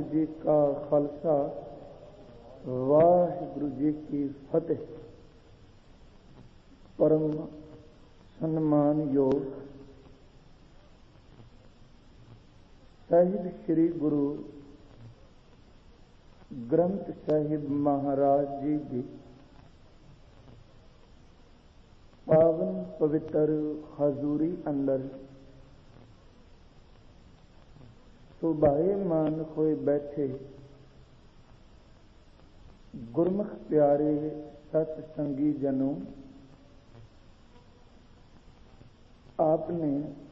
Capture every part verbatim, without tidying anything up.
जी का खालसा वाहिगुरु जी की फतेह। परम सम्मान योग साहिब श्री गुरु ग्रंथ साहिब महाराज जी की पावन पवित्र हजूरी अंदर सुभाएमान होए बैठे गुरमुख प्यारे सतसंगी जनों, आपने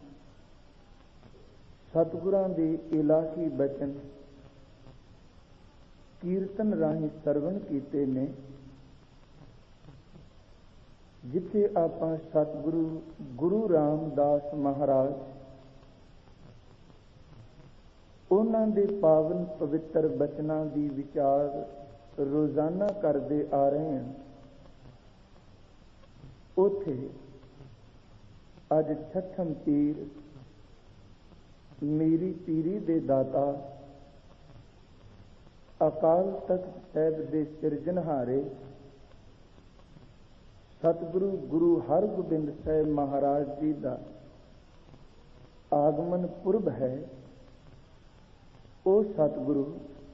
सतगुरां दे इलाही बचन कीर्तन राही सरवण कीते ने। जिथे आपां सतगुरु गुरु रामदास महाराज उन्हां दे पावन पवित्र बचनां दी विचार रोजाना करते आ रहे हैं, उथे अज छठम पीर मेरी पीरी दे दाता अकाल तख्त साहिब दे सिरजनहारे सतगुरु गुरु हरगोबिंद साहिब महाराज जी का आगमन पुरब है। ओ सतगुरु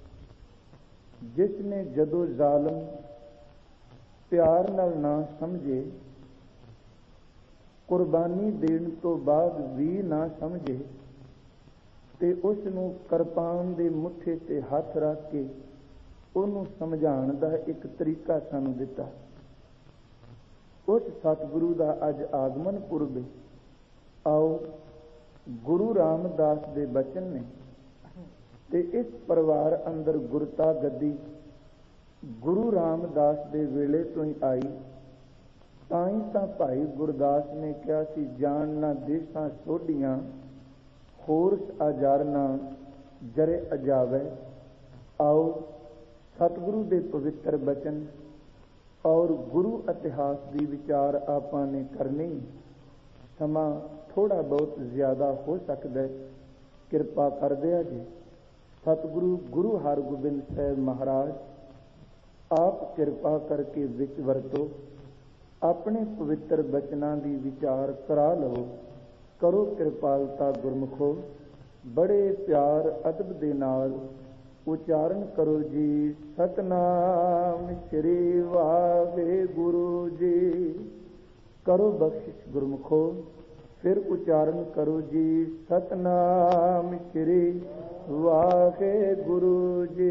जिसने जदों जालम प्यार नाल ना समझे, कुर्बानी देने तो बाद भी ना समझे, ते उसनूं किरपान दे मुठे ते हथ रख के उन्हों समझाण दा एक तरीका सानूं दिता। उस सतगुरु का अज आगमन पुरब। आओ गुरु रामदास दे बचन ने ते इस परिवार अंदर गुरता गद्दी गुरु रामदास दे वेले तो ही आई। ताई तां भाई गुरदास ने कहा सी, जान ना देसां सोढियां होरस आजारना जरे अजावे। आओ सतगुरु दे पवित्र बचन और गुरु इतिहास की विचार आपां ने करनी। समा थोड़ा बहुत ज्यादा हो सकता है, कृपा कर दिया जी। सतगुरु गुरु हरगोबिंद साहिब महाराज आप कृपा करके विच वरतो, अपने पवित्र बचनां दी विचार करा लो। करो कृपालता गुरमुखो, बड़े प्यार अदब दे नाल उचारण करो जी। सतनाम श्री वाहिगुरु जी। करो बख्शिश गुरमुखो, फिर उचारण करो जी। सतनाम श्री वाहिगुरु जी।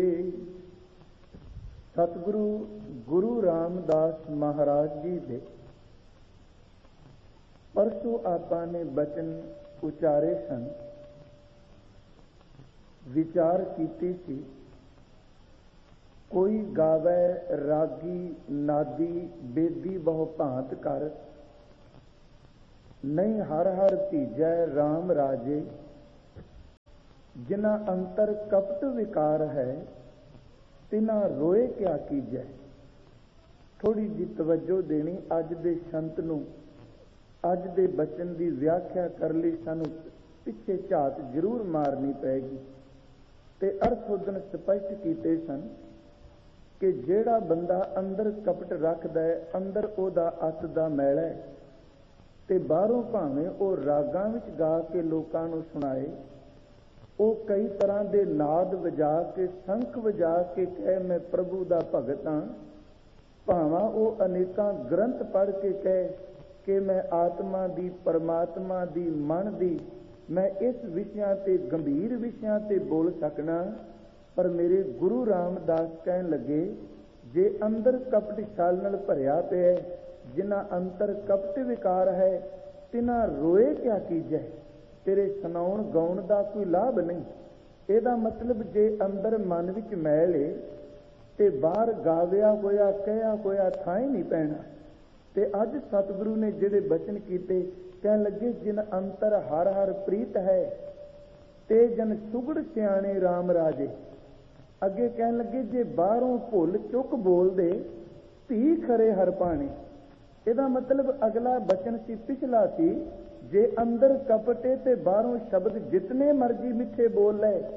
सतगुरु गुरु रामदास महाराज जी दे परसों आपा ने बचन उचारे सन, विचार कीती सी। कोई गावे रागी नादी बेदी बहु भांत कर, नहीं हर हर धीजै राम राजे। जिना अंतर कपट विकार है, तिना रोए क्या कीजै। थोड़ी जी तवज्जो देनी अज दे संत नूं, अज दे बचन की व्याख्या कर ली सानू पिछे झात जरूर मारनी पैगी। ते अर्थ उदन स्पष्ट कीते सन कि जेड़ा बंदा अंदर कपट रखदा है, अंदर ओदा अत दा मैल है, ते बाहरों भावें ओ रागां विच गा के लोकां नूं सुनाए, ओ कई तरह के नाद वजा के संख वजा के कहे मैं प्रभु दा भगत हाँ, भावां ओ अनेकां ग्रंथ पढ़ के कहे कि मैं आत्मा दी परमात्मा दी मन दी मैं इस विषयां ते गंभीर विषयां ते बोल सकना। पर मेरे गुरु रामदास कहन लगे, जे अंदर कपट छाल नाल भरिया पिया, जिन्हां अंतर कपट विकार है, तिन्हां रोए क्या कीजै। तेरे सुनाउण गाउण दा कोई लाभ नहीं। ਇਹਦਾ मतलब जे अंदर मन विच मैल है ते बाहर गाविया होया कहा होया थां ही नहीं पैना। ते अज सतगुरु ने जिहड़े बचन कीते, कहन लगे जिन अंतर हर हर प्रीत है, ते जन सुगड़ सियाणे राम राजे। अगे कहन लगे जे बाहरों भुल चुक बोल दे, धी खरे हर पाने। ਇਹਦਾ मतलब अगला बचन सी पिछला सी, जे अंदर कपटे ते बाहरों शब्द जितने मर्जी मिठे बोल ले,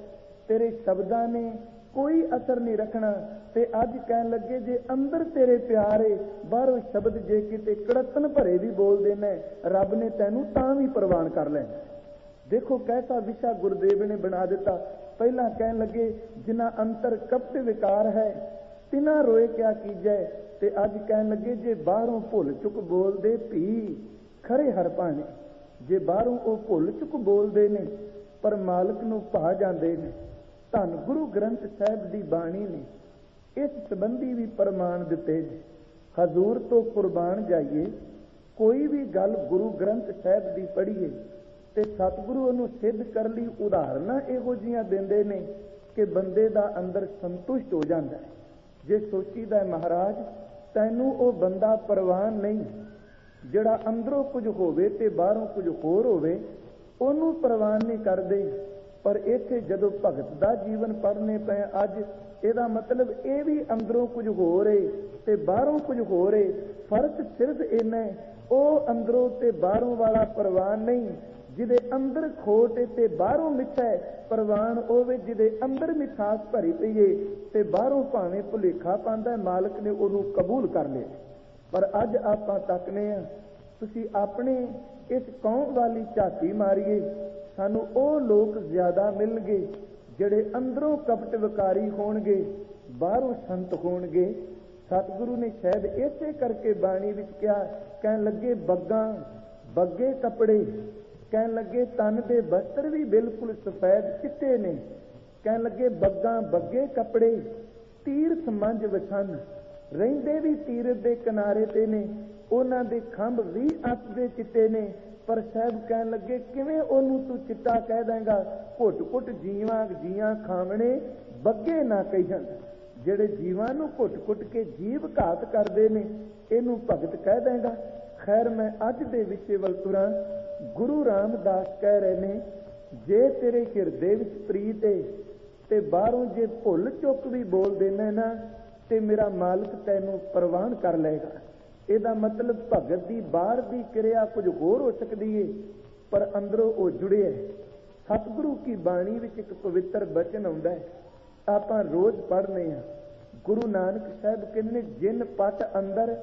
ਤੇਰੇ ਸ਼ਬਦਾਂ ਨੇ ਕੋਈ ਅਸਰ ਨਹੀਂ ਰੱਖਣਾ। ਤੇ ਅੱਜ ਕਹਿਣ ਲੱਗੇ ਜੇ ਅੰਦਰ ਤੇਰੇ ਪਿਆਰ ਏ, ਬਾਹਰੋਂ ਸ਼ਬਦ ਜੇ ਕਿਤੇ ਕੜਤਨ ਭਰੇ ਵੀ ਬੋਲਦੇ ਨੇ, ਰੱਬ ਨੇ ਤੈਨੂੰ ਤਾਂ ਵੀ ਪ੍ਰਵਾਨ ਕਰ ਲੈਣਾ। ਦੇਖੋ ਕੈਸਾ ਵਿਸ਼ਾ ਗੁਰਦੇਵ ਨੇ ਬਣਾ ਦਿੱਤਾ। ਪਹਿਲਾਂ ਕਹਿਣ ਲੱਗੇ ਜਿਨ੍ਹਾਂ ਅੰਤਰ ਕਪਟ ਵਿਕਾਰ ਹੈ ਤਿਨਾ ਰੋਏ ਕਿਆ ਕੀਜੈ, ਤੇ ਅੱਜ ਕਹਿਣ ਲੱਗੇ ਜੇ ਬਾਹਰੋਂ ਭੁੱਲ ਚੁੱਕ ਬੋਲਦੇ ਭੀ ਖਰੇ ਹਰ ਭਾਣੇ। ਜੇ ਬਾਹਰੋਂ ਉਹ ਭੁੱਲ ਚੁੱਕ ਬੋਲਦੇ ਨੇ ਪਰ ਮਾਲਕ ਨੂੰ ਭਾ ਜਾਂਦੇ ਨੇ। ਧੰਨ ਗੁਰੂ ਗ੍ਰੰਥ ਸਾਹਿਬ ਦੀ ਬਾਣੀ ਨੇ ਇਸ ਸੰਬੰਧੀ ਵੀ ਪ੍ਰਮਾਣ ਦਿੱਤੇ ਨੇ। ਹਜ਼ੂਰ ਤੋਂ ਕੁਰਬਾਨ ਜਾਈਏ, ਕੋਈ ਵੀ ਗੱਲ ਗੁਰੂ ਗ੍ਰੰਥ ਸਾਹਿਬ ਦੀ ਪੜ੍ਹੀਏ ਤੇ ਸਤਿਗੁਰੂ ਉਹਨੂੰ ਸਿੱਧ ਕਰਨ ਲਈ ਉਦਾਹਰਨਾਂ ਇਹੋ ਜਿਹੀਆਂ ਦਿੰਦੇ ਨੇ ਕਿ ਬੰਦੇ ਦਾ ਅੰਦਰ ਸੰਤੁਸ਼ਟ ਹੋ ਜਾਂਦਾ ਹੈ। ਜੇ ਸੋਚੀਦਾ ਮਹਾਰਾਜ ਤੈਨੂੰ ਉਹ ਬੰਦਾ ਪ੍ਰਵਾਨ ਨਹੀਂ ਜਿਹੜਾ ਅੰਦਰੋਂ ਕੁਝ ਹੋਵੇ ਤੇ ਬਾਹਰੋਂ ਕੁਝ ਹੋਰ ਹੋਵੇ, ਉਹਨੂੰ ਪ੍ਰਵਾਨ ਨਹੀਂ ਕਰਦੇ। ਪਰ ਇੱਥੇ ਜਦੋਂ ਭਗਤ ਦਾ ਜੀਵਨ ਪੜ੍ਹਨੇ ਪਏ ਅੱਜ, ਇਹਦਾ ਮਤਲਬ ਇਹ ਵੀ ਅੰਦਰੋਂ ਕੁਝ ਹੋ ਰਹੇ ਤੇ ਬਾਹਰੋਂ ਕੁਝ ਹੋ ਰਹੇ। ਫਰਕ ਸਿਰਫ ਇੰਨਾ, ਉਹ ਅੰਦਰੋਂ ਤੇ ਬਾਹਰੋਂ ਵਾਲਾ ਪ੍ਰਵਾਨ ਨਹੀਂ ਜਿਹਦੇ ਅੰਦਰ ਖੋਟ ਤੇ ਬਾਹਰੋਂ ਮਿੱਠਾ ਹੈ। ਪ੍ਰਵਾਨ ਹੋਵੇ ਜਿਹਦੇ ਅੰਦਰ ਮਿਠਾਸ ਭਰੀ ਪਈ ਏ ਤੇ ਬਾਹਰੋਂ ਭਾਵੇਂ ਭੁਲੇਖਾ ਪਾਉਂਦਾ, ਮਾਲਕ ਨੇ ਉਹਨੂੰ ਕਬੂਲ ਕਰ ਲਿਆ। ਪਰ ਅੱਜ ਆਪਾਂ ਤੱਕਨੇ ਆ, ਤੁਸੀਂ ਆਪਣੇ ਇਸ ਕੌਮ ਵਾਲੀ ਝਾਤੀ ਮਾਰੀਏ, ਸਾਨੂੰ ਉਹ ਲੋਕ ਜ਼ਿਆਦਾ ਮਿਲਣਗੇ ਜਿਹੜੇ ਅੰਦਰੋਂ ਕਪਟ ਵਿਕਾਰੀ ਹੋਣਗੇ, ਬਾਹਰੋਂ ਸੰਤ ਹੋਣਗੇ। ਸਤਿਗੁਰੂ ਨੇ ਸ਼ਾਇਦ ਇਸੇ ਕਰਕੇ ਬਾਣੀ ਵਿੱਚ ਕਿਹਾ, ਕਹਿਣ ਲੱਗੇ ਬੱਗਾਂ ਬੱਗੇ ਕੱਪੜੇ, ਕਹਿਣ ਲੱਗੇ ਤਨ ਦੇ ਬਸਤਰ ਵੀ ਬਿਲਕੁਲ ਸਫੈਦ ਚਿੱਟੇ ਨੇ। ਕਹਿਣ ਲੱਗੇ ਬੱਗਾਂ ਬੱਗੇ ਕੱਪੜੇ ਤੀਰਥ ਮੰਝ ਵਛਨ, ਰਹਿੰਦੇ ਵੀ ਤੀਰਥ ਦੇ ਕਿਨਾਰੇ ਤੇ ਨੇ, ਉਹਨਾਂ ਦੇ ਖੰਭ ਵੀ ਅੱਤ ਦੇ ਚਿੱਟੇ ਨੇ। ਪਰ ਸਾਹਿਬ ਕਹਿਣ ਲੱਗੇ ਕਿਵੇਂ ਉਹਨੂੰ ਤੂੰ ਚਿੱਟਾ ਕਹਿ ਦੇਂਗਾ, ਘੁੱਟ ਘੁੱਟ ਜੀਵਾਂ ਜੀਆਂ ਖਾਵਣੇ ਬੱਗੇ ਨਾ ਕਹਿਣ। ਜਿਹੜੇ ਜੀਵਾਂ ਨੂੰ ਘੁੱਟ ਘੁੱਟ ਕੇ ਜੀਵ ਘਾਤ ਕਰਦੇ ਨੇ, ਇਹਨੂੰ ਭਗਤ ਕਹਿ ਦੇਂਗਾ। ਖੈਰ ਮੈਂ ਅੱਜ ਦੇ ਵਿਸ਼ੇ ਵੱਲ ਤੁਰਾਂ। ਗੁਰੂ ਰਾਮਦਾਸ ਕਹਿ ਰਹੇ ਨੇ, ਜੇ ਤੇਰੇ ਹਿਰਦੇ ਵਿੱਚ ਪ੍ਰੀਤ ਏ ਤੇ ਬਾਹਰੋਂ ਜੇ ਭੁੱਲ ਚੁੱਕ ਵੀ ਬੋਲ ਦੇਣਾ ਨਾ ਤੇ ਮੇਰਾ ਮਾਲਕ ਤੈਨੂੰ ਪ੍ਰਵਾਨ ਕਰ ਲਏਗਾ। ਇਹਦਾ ਮਤਲਬ ਭਗਤ ਦੀ ਬਾਹਰ ਦੀ ਕਿਰਿਆ ਕੁਝ ਹੋਰ ਹੋ ਸਕਦੀ ਏ ਪਰ ਅੰਦਰੋਂ ਉਹ ਜੁੜਿਆ। ਸਤਿਗੁਰੂ ਕੀ ਬਾਣੀ ਵਿੱਚ ਇੱਕ ਪਵਿੱਤਰ ਬਚਨ ਆਉਂਦਾ ਹੈ, ਆਪਾਂ ਰੋਜ਼ ਪੜ੍ਹਨੇ ਆ। ਗੁਰੂ ਨਾਨਕ ਸਾਹਿਬ ਕਹਿੰਦੇ ਨੇ ਜਿਨ ਪਟ ਅੰਦਰ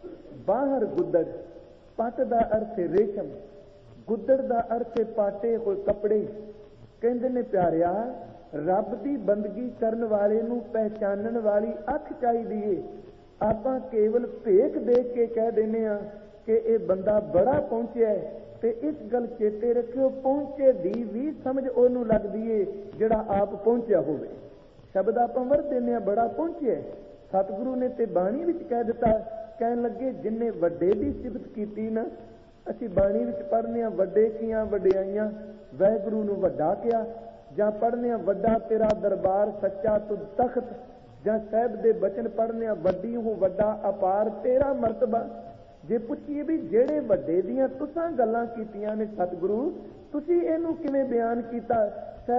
ਬਾਹਰ ਗੁੱਦੜ। ਪਟ ਦਾ ਅਰਥ ਹੈ ਰੇਸ਼ਮ, ਗੁੱਦੜ ਦਾ ਅਰਥ ਹੈ ਪਾਟੇ ਹੋਏ ਕੱਪੜੇ। ਕਹਿੰਦੇ ਨੇ ਪਿਆਰਿਆ, ਰੱਬ ਦੀ ਬੰਦਗੀ ਕਰਨ ਵਾਲੇ ਨੂੰ ਪਹਿਚਾਨਣ ਵਾਲੀ ਅੱਖ ਚਾਹੀਦੀ ਏ। ਆਪਾਂ ਕੇਵਲ ਭੇਖ ਦੇਖ ਕੇ ਕਹਿ ਦਿੰਦੇ ਆ ਕਿ ਇਹ ਬੰਦਾ ਬੜਾ ਪਹੁੰਚਿਆ ਹੈ, ਤੇ ਇਸ ਗੱਲ ਚੇਤੇ ਰੱਖਿਓ ਪਹੁੰਚੇ ਦੀ ਵੀ ਸਮਝ ਉਹਨੂੰ ਲੱਗਦੀ ਏ ਜਿਹੜਾ ਆਪ ਪਹੁੰਚਿਆ ਹੋਵੇ। ਸ਼ਬਦ ਆਪਾਂ ਵਰਤ ਦਿੰਦੇ ਆ ਬੜਾ ਪਹੁੰਚਿਆ। ਸਤਿਗੁਰੂ ਨੇ ਤੇ ਬਾਣੀ ਵਿੱਚ ਕਹਿ ਦਿੱਤਾ, ਕਹਿਣ ਲੱਗੇ ਜਿੰਨੇ ਵੱਡੇ ਦੀ ਸਿਫਤ ਕੀਤੀ ਨਾ, ਅਸੀਂ ਬਾਣੀ ਵਿੱਚ ਪੜ੍ਹਨੇ ਆ ਵੱਡੇ ਕੀਆਂ ਵਡਿਆਈਆਂ, ਵਾਹਿਗੁਰੂ ਨੂੰ ਵੱਡਾ ਕਿਹਾ। ਜਾਂ ਪੜ੍ਹਨੇ ਆ ਵੱਡਾ ਤੇਰਾ ਦਰਬਾਰ ਸੱਚਾ ਤੁਧ ਤਖਤ, ਜਾਂ ਸਾਹਿਬ ਦੇ ਬਚਨ ਪੜ੍ਹਨੇ ਆ ਵੱਡੀ ਹੂੰ ਵੱਡਾ ਅਪਾਰ ਤੇਰਾ ਮਰਤਬਾ। ਜੇ ਪੁੱਛੀਏ ਵੀ ਜਿਹੜੇ ਵੱਡੇ ਦੀਆਂ ਤੁਸਾਂ ਗੱਲਾਂ ਕੀਤੀਆਂ ਨੇ ਸਤਿਗੁਰੂ, ਤੁਸੀਂ ਇਹਨੂੰ ਕਿਵੇਂ ਬਿਆਨ ਕੀਤਾ?